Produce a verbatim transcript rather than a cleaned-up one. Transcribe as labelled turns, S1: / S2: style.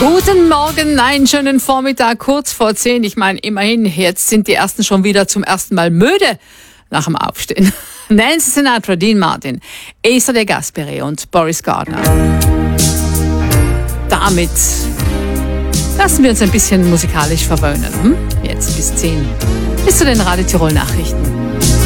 S1: Guten Morgen, einen schönen Vormittag, kurz vor zehn. Ich meine, immerhin, jetzt sind die Ersten schon wieder zum ersten Mal müde nach dem Aufstehen. Nancy Sinatra, Dean Martin, Asa De Gasperi und Boris Gardner. Damit lassen wir uns ein bisschen musikalisch verwöhnen. Hm? Jetzt bis zehn. Bis zu den Radio Tirol Nachrichten.